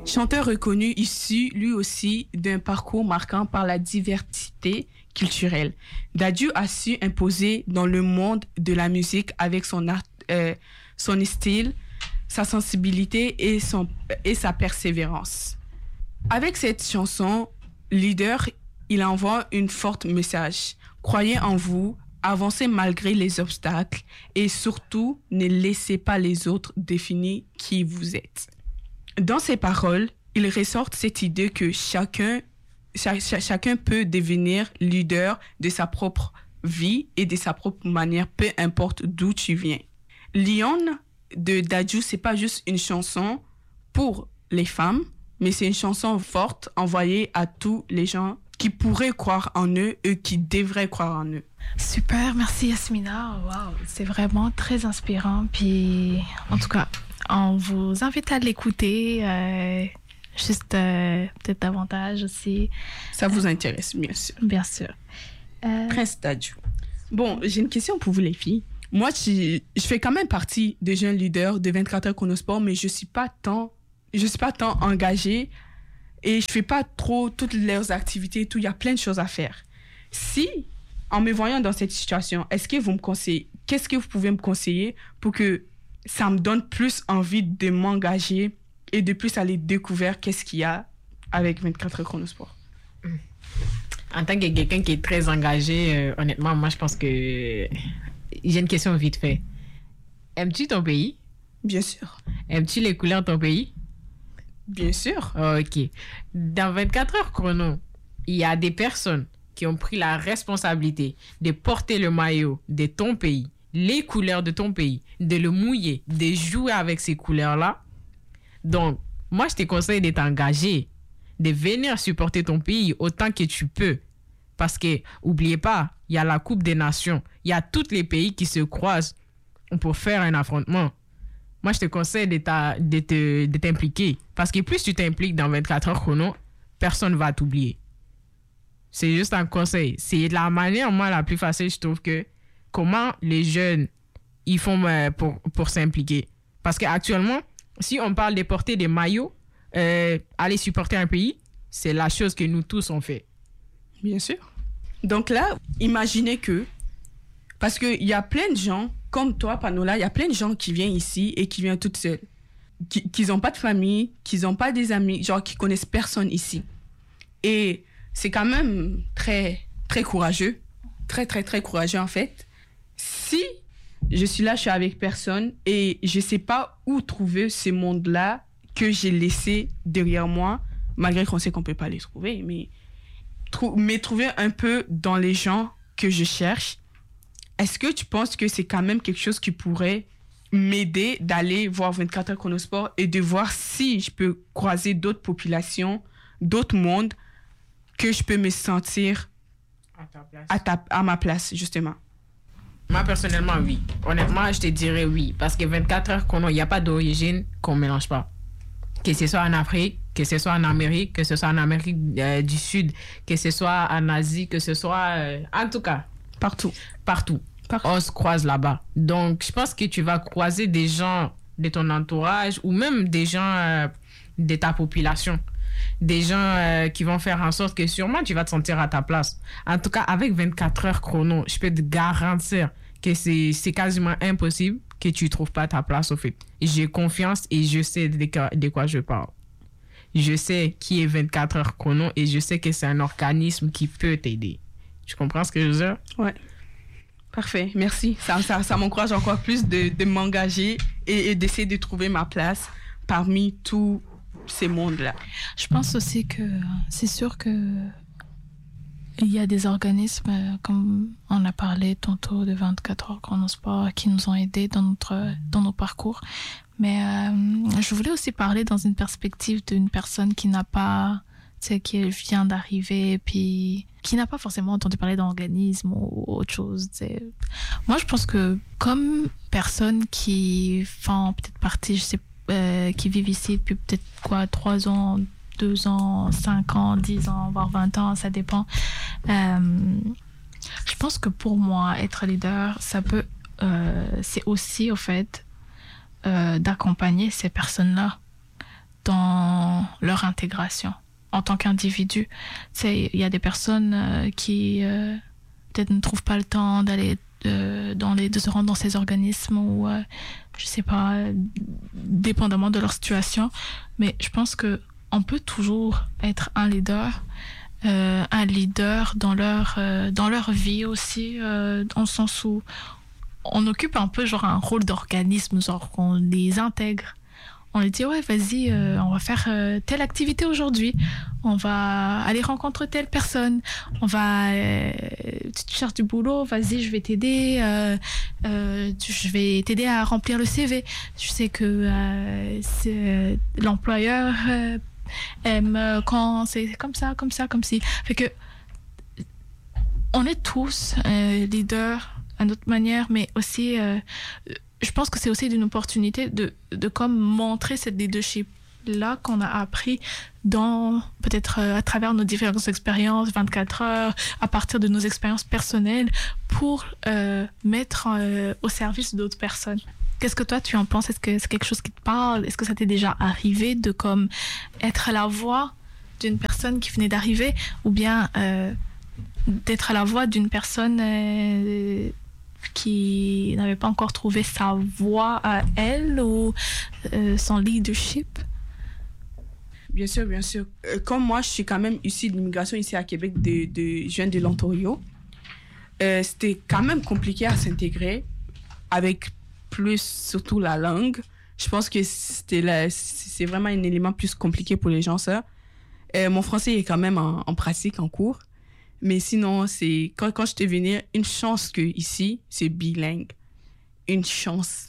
Chanteur reconnu issu lui aussi d'un parcours marquant par la diversité culturelle, Dadju a su imposer dans le monde de la musique avec son style, sa sensibilité et sa persévérance. Avec cette chanson, Leader, il envoie un fort message. Croyez en vous, avancez malgré les obstacles et surtout, ne laissez pas les autres définir qui vous êtes. Dans ses paroles, il ressort cette idée que chacun peut devenir leader de sa propre vie et de sa propre manière, peu importe d'où tu viens. Lion de Dadju, c'est pas juste une chanson pour les femmes, mais c'est une chanson forte envoyée à tous les gens qui pourraient croire en eux et qui devraient croire en eux. Super, merci Yasmina. Wow, c'est vraiment très inspirant. Puis, en tout cas, on vous invite à l'écouter, peut-être davantage aussi. Ça vous intéresse, bien sûr. Bien sûr. Prince Dadju. Bon, j'ai une question pour vous les filles. Moi, je fais quand même partie des jeunes leaders de 24 heures chronosport, mais je suis pas tant engagée et je fais pas trop toutes leurs activités et tout. Il y a plein de choses à faire. Si, en me voyant dans cette situation, qu'est-ce que vous pouvez me conseiller pour que ça me donne plus envie de m'engager et de plus aller découvrir qu'est-ce qu'il y a avec 24 heures chronosport? En tant que quelqu'un qui est très engagé, honnêtement, moi, je pense que j'ai une question vite fait. Aimes-tu ton pays? Bien sûr. Aimes-tu les couleurs de ton pays? Bien sûr. OK. Dans 24 heures chrono, il y a des personnes qui ont pris la responsabilité de porter le maillot de ton pays, les couleurs de ton pays, de le mouiller, de jouer avec ces couleurs-là. Donc, moi, je te conseille d'être engagé, de venir supporter ton pays autant que tu peux. Parce que, n'oubliez pas, il y a la Coupe des Nations. Il y a tous les pays qui se croisent pour faire un affrontement. Moi, je te conseille de t'impliquer. Parce que plus tu t'impliques dans 24 heures chrono, personne ne va t'oublier. C'est juste un conseil. C'est la manière, moi, la plus facile, je trouve, que comment les jeunes, ils font pour s'impliquer. Parce qu'actuellement, si on parle de porter des maillots, aller supporter un pays, c'est la chose que nous tous on fait. Bien sûr. Donc là, imaginez que, parce qu'il y a plein de gens, comme toi, Panola, il y a plein de gens qui viennent ici et qui viennent toutes seules. Qui n'ont pas de famille, qui n'ont pas des amis, genre qui connaissent personne ici. Et c'est quand même très, très courageux. Très, très, très courageux, en fait. Si je suis là, je suis avec personne et je ne sais pas où trouver ce monde-là que j'ai laissé derrière moi, malgré qu'on sait qu'on ne peut pas les trouver, mais trouver un peu dans les gens que je cherche. Est-ce que tu penses que c'est quand même quelque chose qui pourrait m'aider d'aller voir 24 heures chronosport et de voir si je peux croiser d'autres populations, d'autres mondes, que je peux me sentir à ma place, justement? Moi, personnellement, oui. Honnêtement, je te dirais oui. Parce que 24 heures chrono, il n'y a pas d'origine qu'on ne mélange pas. Que ce soit en Afrique, que ce soit en Amérique, que ce soit en Amérique du Sud, que ce soit en Asie, que ce soit... en tout cas... Partout. On se croise là-bas. Donc, je pense que tu vas croiser des gens de ton entourage ou même des gens de ta population. Des gens qui vont faire en sorte que sûrement tu vas te sentir à ta place. En tout cas, avec 24 heures chrono, je peux te garantir que c'est quasiment impossible que tu ne trouves pas ta place au fait. J'ai confiance et je sais de quoi je parle. Je sais qui est 24 heures chrono et je sais que c'est un organisme qui peut t'aider. Tu comprends ce que je veux dire? Ouais. Parfait, merci. Ça m'encourage encore plus de m'engager et d'essayer de trouver ma place parmi tous ces mondes-là. Je pense aussi que c'est sûr que il y a des organismes, comme on a parlé tantôt de 24 heures chronosport, qui nous ont aidés dans nos parcours. Mais je voulais aussi parler dans une perspective d'une personne qui n'a pas, tu sais, qui vient d'arriver, puis qui n'a pas forcément entendu parler d'organisme ou autre chose. Tu sais. Moi, je pense que comme personne qui font peut-être partie, je sais, qui vivent ici depuis peut-être 3 ans, 2 ans, 5 ans, 10 ans, voire 20 ans, ça dépend. Je pense que pour moi, être leader, ça peut, c'est aussi au fait d'accompagner ces personnes-là dans leur intégration en tant qu'individu. Tu sais, il y a des personnes qui peut-être ne trouvent pas le temps d'aller de se rendre dans ces organismes ou je sais pas, dépendamment de leur situation. Mais je pense que on peut toujours être un leader dans leur vie aussi, dans le sens où on occupe un peu genre un rôle d'organisme, genre qu'on les intègre. On leur dit, ouais, vas-y, on va faire telle activité aujourd'hui. On va aller rencontrer telle personne. Tu cherches du boulot, vas-y, je vais t'aider. Je vais t'aider à remplir le CV. Je sais que l'employeur aime quand c'est comme ça, comme ci. Fait que on est tous leaders à notre manière, mais aussi... je pense que c'est aussi une opportunité de comme montrer cette leadership-là qu'on a appris peut-être à travers nos différentes expériences, 24 heures, à partir de nos expériences personnelles, pour mettre au service d'autres personnes. Qu'est-ce que toi, tu en penses? Est-ce que c'est quelque chose qui te parle? Est-ce que ça t'est déjà arrivé de comme être la voix d'une personne qui venait d'arriver, ou bien d'être la voix d'une personne... qui n'avait pas encore trouvé sa voie à elle ou son leadership? Bien sûr, bien sûr. Comme moi, je suis quand même issue de l'immigration ici à Québec, je viens de l'Ontario. C'était quand même compliqué à s'intégrer, avec plus surtout la langue. Je pense que c'est vraiment un élément plus compliqué pour les gens, ça. Mon français est quand même en pratique, en cours. Mais sinon, c'est quand je te venir, une chance que ici, c'est bilingue. Une chance.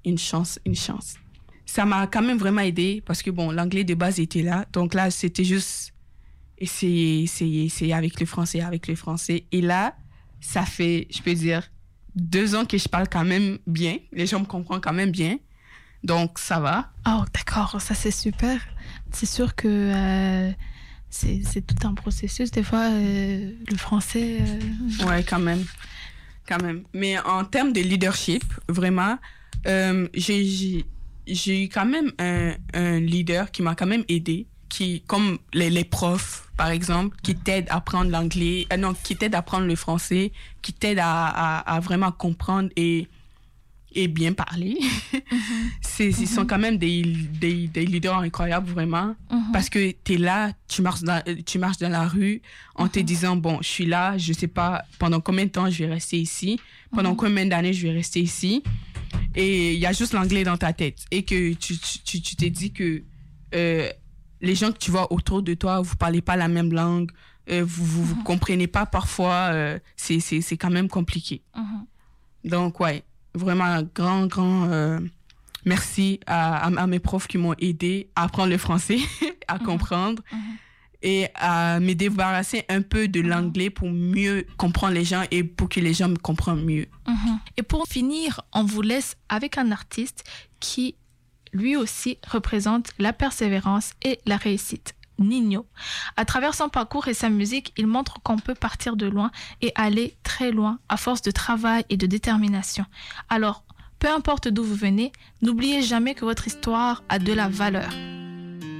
Ça m'a quand même vraiment aidé parce que bon, l'anglais de base était là. Donc là, c'était juste essayer avec le français. Et là, ça fait, je peux dire, 2 ans que je parle quand même bien. Les gens me comprennent quand même bien. Donc, ça va. Oh, d'accord. Ça, c'est super. C'est sûr que... C'est tout un processus. Des fois, le français... Ouais, quand même. Mais en termes de leadership, vraiment, j'ai eu quand même un leader qui m'a quand même aidé, comme les profs, par exemple, qui t'aident à apprendre l'anglais, qui t'aident à apprendre le français, qui t'aident à vraiment comprendre et bien parler. Ils sont quand même des leaders incroyables, vraiment. Parce que t'es là, tu marches dans la rue en te disant, bon, je suis là, je sais pas pendant combien de temps je vais rester ici, pendant combien d'années je vais rester ici. Et il y a juste l'anglais dans ta tête. Et que tu t'es dit que les gens que tu vois autour de toi, vous parlez pas la même langue, vous comprenez pas parfois, c'est quand même compliqué. Donc, ouais. Vraiment, grand merci à mes profs qui m'ont aidé à apprendre le français, à comprendre et à me débarrasser un peu de l'anglais pour mieux comprendre les gens et pour que les gens me comprennent mieux. Et pour finir, on vous laisse avec un artiste qui, lui aussi, représente la persévérance et la réussite. Ninho. À travers son parcours et sa musique, il montre qu'on peut partir de loin et aller très loin à force de travail et de détermination. Alors, peu importe d'où vous venez, n'oubliez jamais que votre histoire a de la valeur.